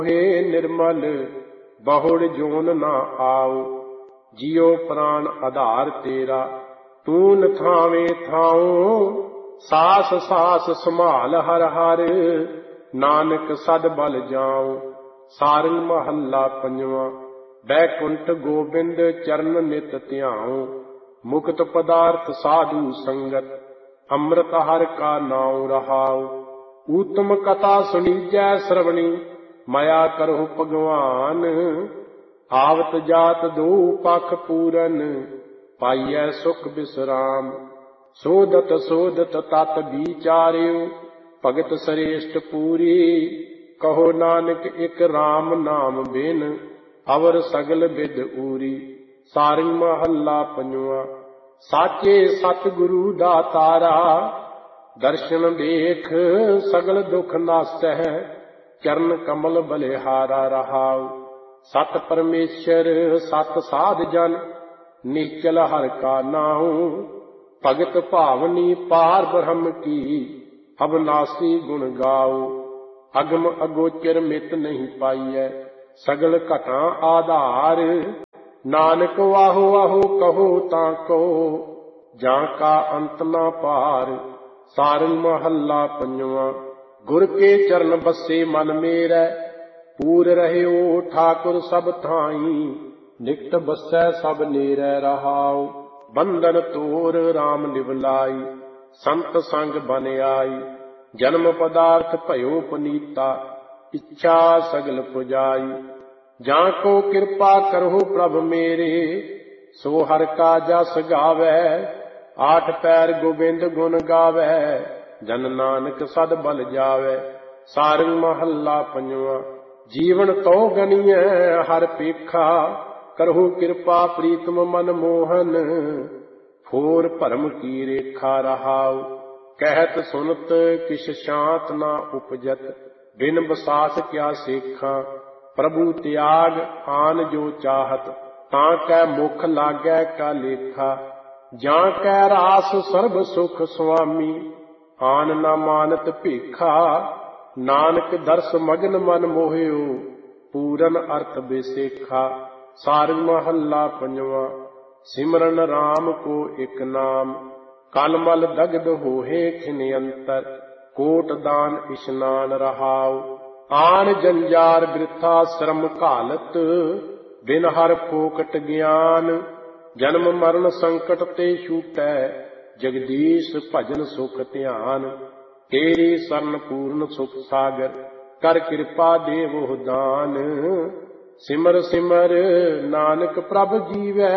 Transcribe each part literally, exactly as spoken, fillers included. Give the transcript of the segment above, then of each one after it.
हे निर्मल बहुड़ zone ना आओ, जियो प्राण आधार तेरा, तून थावे थाओ, सास सास संभाल हर हर, नानक सद बल जाओ। सारंग महला पंजवा। बैकुंठ गोबिंद चरण नित ध्याओ, मुक्त पदार्थ साधु संगत, अमृत हर का नाम रहाओ। उत्तम कथा सुनीजै श्रवणी, माया करो भगवान, आवत जात दो पख पूरन, पाइयै सुख विश्राम। सोदत सोदत तत विचार्यो, भगत श्रेष्ठ पूरी, कहो नानक एक राम नाम बिन, अवर सगल विद ऊरी। सारंग महला पंजवा। साचे सतगुरु दातारा, दर्शन देख सगल दुख नासै, चरण कमल बलिहारा रहाओ। सत परमेश्वर सत साध जन, निश्चल हर का नाऊ, भगत भावनी पार ब्रह्म की, अविनाशी गुण गाओ। अगम अगोचर मित नहीं पाइयै, सगल घटा आधार, नानक वाहो वाहो कहो ताको, जाका अंत ना पार। सारंग महला पंजवा। गुर के चरण बसे मन मेरै, पूर रहयो ठाकुर सब थाई, निकट बसै सब नेरै रहाओ। बंधन तोर राम निवलाई, संत संग बन आई, जन्म पदार्थ भयो पुनीता, इच्छा सगल पुजाई। जाको कृपा करहु प्रभ मेरे, सो हर का जस गावै, आठ पैर गोबिंद गुण गावै, जन नानक सद बल जावै। सारंग महला पंजवा। जीवन तो गनिय हर पेखा, करहु कृपा प्रीतम मन मोहन, फोर भरम की रेखा रहाओ। कहत सुनत किछ शांत ना उपजत, बिन बसास क्या सेखा। प्रभु त्याग आन जो चाहत, तां कै मुख लागै का लेखा। जां कै रास सर्ब सुख स्वामी, आन न मानत भीखा। नानक दर्श मगन मन मोहियो, पूरन अर्थ बेसेखा। सारंग महला पंजवा। सिमरन राम को एक नाम, कलमल दग्ध होहे खिन अंतर, कोट दान स्नान रहाओ। आन जंजार वृथा श्रम घालत, बिन हर फोकट ज्ञान। जन्म मरण संकट ते छूटै, जगदीश भजन सुख ध्यान। तेरी शरण पूर्ण सुख सागर, कर कृपा देवो दान। सिमर सिमर नानक प्रभ जीवै,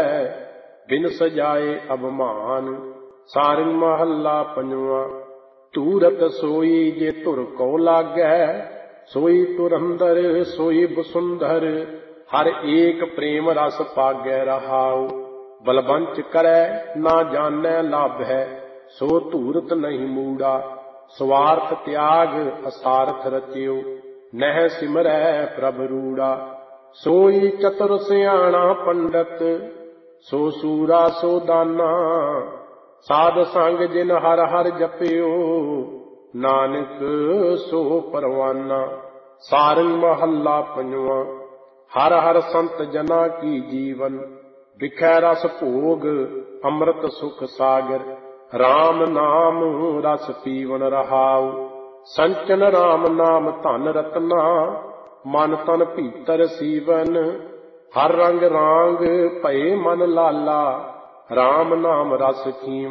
बिन सजाए अभिमान। सारंग महला पंजवा। तूरत सोई जे तुर को लागै, सोई तुरंदर सोई बसुंधर, हर एक प्रेम रस पागै रहाओ। बलवंच करै ना जानै लाभै, सो धूरत नहीं मूड़ा। स्वार्थ त्याग असारथ रचियो, नह सिमरै प्रभ रूड़ा। सोई चतुर सियाणा पंडित, सो सूरा सो दाना। साध संग जिन हर हर जपियो, नानक सो परवाना। सारंग महला पंजवा। हर हर संत जना की जीवन, बिखै रस भोग अमृत सुख सागर। राम नाम रस पीवन रहाओ, संचन राम नाम धन रत्ना। मन तन भीतर सीवन, हर रंग रांग भये मन लाला। राम नाम रस खीवन।